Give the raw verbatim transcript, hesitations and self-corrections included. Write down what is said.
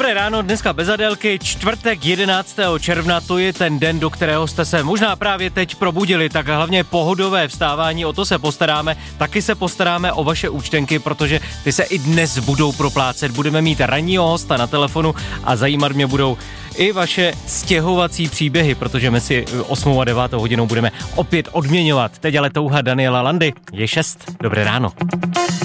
Dobré ráno, dneska bez adélky, čtvrtek jedenáctého června, to je ten den, do kterého jste se možná právě teď probudili, tak hlavně pohodové vstávání, o to se postaráme, taky se postaráme o vaše účtenky, protože ty se i dnes budou proplácet, budeme mít ranního hosta na telefonu a zajímat mě budou i vaše stěhovací příběhy, protože my si osmou a devátou hodinou budeme opět odměňovat. Teď ale touha Daniela Landy, je šest, dobré ráno.